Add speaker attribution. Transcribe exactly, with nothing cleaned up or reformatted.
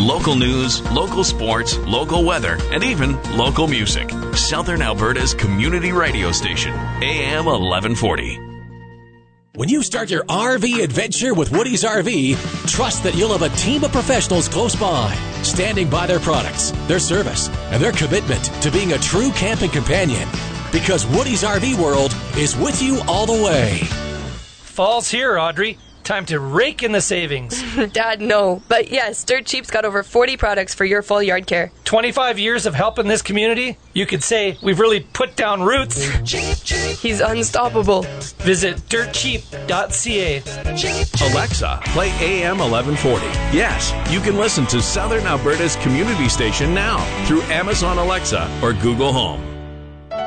Speaker 1: Local news, local sports, local weather, and even local music. Southern Alberta's community radio station, A M eleven forty.
Speaker 2: When you start your R V adventure with Woody's R V, trust that you'll have a team of professionals close by, standing by their products, their service, and their commitment to being a true camping companion. Because Woody's R V World is with you all the way.
Speaker 3: Fall's here, Audrey. Time to rake in the savings.
Speaker 4: Dad, no. But yes, Dirt Cheap's got over forty products for your full yard care.
Speaker 3: twenty-five years of helping this community? You could say we've really put down roots.
Speaker 4: He's unstoppable.
Speaker 3: Visit dirt cheap dot c a.
Speaker 1: Alexa, play A M eleven forty. Yes, you can listen to Southern Alberta's community station now through Amazon Alexa or Google Home.